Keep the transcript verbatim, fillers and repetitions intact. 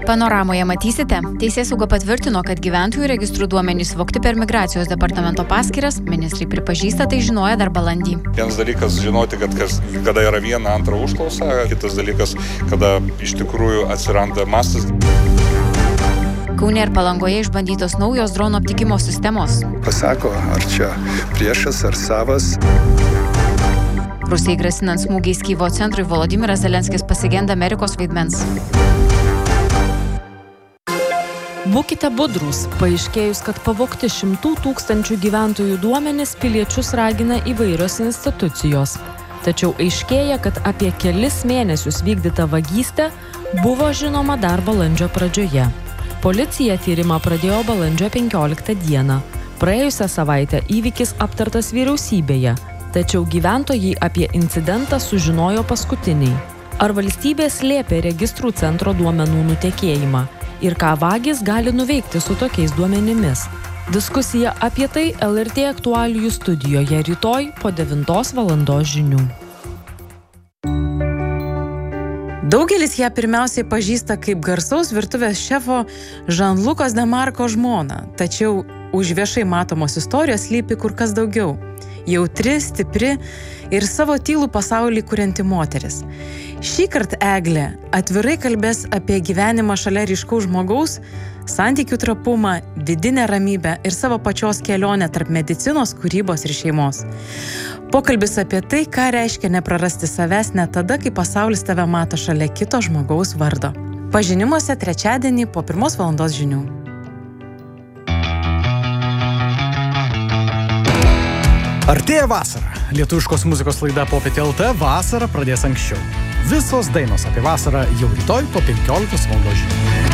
Panoramoje matysite, Teisėsauga patvirtino, kad gyventojų registrų duomenys vogti per migracijos departamento paskyras, ministrai pripažįsta, tai žinojo dar balandį. Vienas dalykas žinoti, kad kas, kada yra viena, antra užklausa, kitas dalykas, kada iš tikrųjų atsiranda mastas. Kaune ir Palangoje išbandytos naujos dronų aptikimo sistemos. Pasako, ar čia priešas, ar savas. Rusijai grasinant smūgiais Kyjivo centrui, Volodimiras Zelenskis pasigenda Amerikos vaidmens. Būkite budrūs, paaiškėjus, kad pavogti šimtų tūkstančių gyventojų duomenis piliečius ragina įvairios institucijos. Tačiau aiškėja, kad apie kelis mėnesius vykdyta vagystė buvo žinoma dar balandžio pradžioje. Policija tyrimą pradėjo balandžio penkioliktą dieną. Praėjusią savaitę įvykis aptartas vyriausybėje, tačiau gyventojai apie incidentą sužinojo paskutiniai. Ar valstybė slėpė registrų centro duomenų nutekėjimą? Ir ką vagys gali nuveikti su tokiais duomenimis. Diskusija apie tai L R T aktualijų studijoje rytoj po devintos valandos žinių. Daugelis ją pirmiausiai pažįsta kaip garsaus virtuvės šefo Jean-Lucas Demarco žmoną, tačiau už viešai matomos istorijos slypi kur kas daugiau. Jautri, stipri ir savo tylų pasaulį kurianti moteris. Šįkart Eglė atvirai kalbės apie gyvenimą šalia ryškaus žmogaus, santykių trapumą, vidinę ramybę ir savo pačios kelionę tarp medicinos, kūrybos ir šeimos. Pokalbis apie tai, ką reiškia neprarasti savęs net tada, kai pasaulis tave mato šalia kito žmogaus vardo. Pažinimuose trečiadienį po pirmos valandos žinių. Artėja vasara. Lietuviškos muzikos laida Popietė L T vasarą pradės anksčiau. Visos dainos apie vasarą jau rytoj po penkioliktos valandos žinių.